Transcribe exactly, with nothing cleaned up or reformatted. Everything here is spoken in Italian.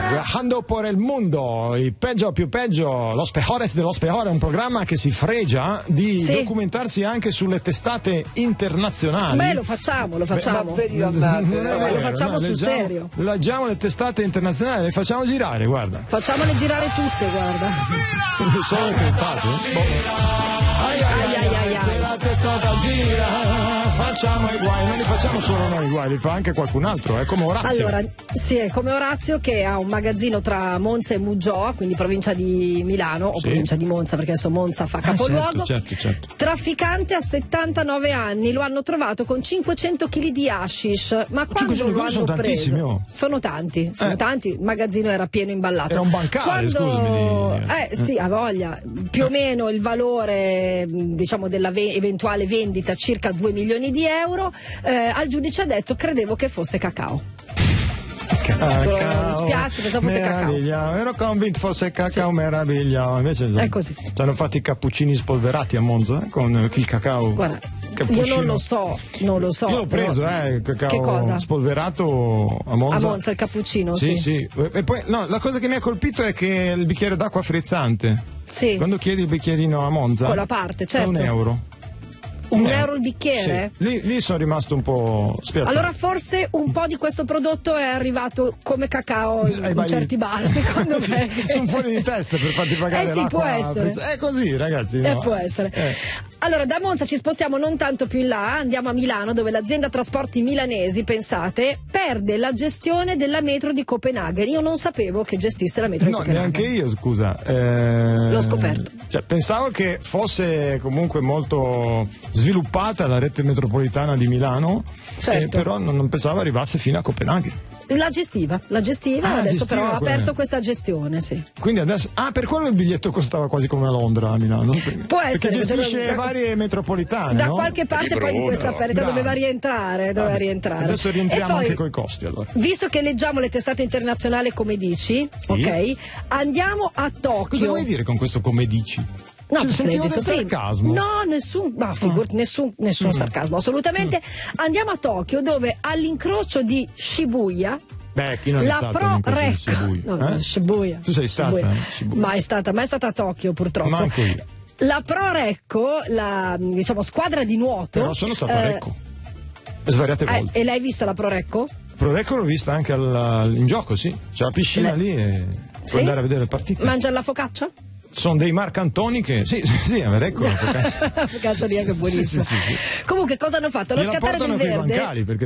Viajando por el mundo, il peggio più peggio, Los Peores de Los Peores, un programma che si fregia di sì. documentarsi anche sulle testate internazionali. Beh, lo facciamo, lo facciamo. Beh, ma, no, no, lo facciamo no, sul leggiamo, serio. Leggiamo le testate internazionali, le facciamo girare, guarda. Facciamole girare tutte, guarda. Sono solo testate? Boh. Ai ai ai, ai, ai, ai, se la testata gira, facciamo i guai, non li facciamo solo noi i guai, li fa anche qualcun altro, è come Orazio. Allora, sì, è come Orazio che ha un magazzino tra Monza e Muggioa, quindi provincia di Milano, o sì. provincia di Monza, perché adesso Monza fa capoluogo. Ah, certo, certo, certo. Trafficante a settantanove anni, lo hanno trovato con cinquecento chili di hashish, ma quando lo hanno sono preso? Oh. Sono tanti, sono eh. tanti, il magazzino era pieno imballato. Era un bancale, quando... scusami. Eh sì, ha voglia, più o meno il valore, diciamo, della ve- eventuale vendita, circa due milioni di euro. Eh, al giudice ha detto: credevo che fosse cacao. Cacao, mi spiace, pensavo fosse cacao. Ero convinto fosse cacao, sì. meraviglia. Invece è così. Ci hanno fatto i cappuccini spolverati a Monza eh, con il cacao. Guarda, cappuccino. io non lo so, non lo so. Io l'ho preso, però... eh, il cacao che cosa? spolverato a Monza. A Monza il cappuccino, sì. Sì, sì. E poi, no, la cosa che mi ha colpito è che il bicchiere d'acqua frizzante. Sì. Quando chiedi il bicchierino a Monza. Con la parte, certo. È un euro. Un eh, euro il bicchiere? Sì. Lì, lì sono rimasto un po' spiazzato. Allora forse un po' di questo prodotto è arrivato come cacao in, in certi bar, secondo me. Sono fuori di testa per farti pagare eh sì, l'acqua. Può essere. È così, ragazzi. No? Eh, può essere. Eh. Allora, da Monza ci spostiamo non tanto più in là, andiamo a Milano, dove l'azienda trasporti milanesi, pensate, perde la gestione della metro di Copenaghen. Io non sapevo che gestisse la metro no, di Copenaghen. No, neanche io, scusa. Eh... L'ho scoperto. Cioè, pensavo che fosse comunque molto sviluppata la rete metropolitana di Milano, certo. eh, però non, non pensavo arrivasse fino a Copenaghen. La gestiva, la gestiva, ah, adesso gestiva però quella. ha perso questa gestione, sì. Quindi adesso, ah, per quello il biglietto costava quasi come a Londra a Milano. Può essere. Perché gestisce da, varie metropolitane, Da no? qualche parte poi di questa perdita doveva rientrare, doveva rientrare. Adesso rientriamo poi, anche coi costi, allora. Visto che leggiamo le testate internazionali come dici, sì. ok, andiamo a Tokyo. Cosa vuoi dire con questo come dici? No, cioè, sentivo del sarcasmo. No, nessun, no, figurati, nessun, nessun mm. sarcasmo, assolutamente. Mm. Andiamo a Tokyo, dove all'incrocio di Shibuya, beh, chi non è la stato Pro Rec, Shibuya? no, Eh? Shibuya. Tu sei stata? Shibuya. Eh? Shibuya. Mai stata, mai stata a Tokyo, purtroppo. Manco io. La Pro Recco, la diciamo squadra di nuoto. Però sono stato a eh, Recco. Svariate volte. Eh, e l'hai vista la Pro Recco? Pro Recco l'ho vista anche al, in gioco, sì. C'è la piscina Le... lì e sì? puoi andare a vedere le partite. Mangia la focaccia? Sono dei Marcantoni che sì, sì, sì, a Recco la focaccia. La focaccia lì è che buonissima. Sì, sì, sì, sì. Comunque cosa hanno fatto? Lo scattare del verde. Bancali, perché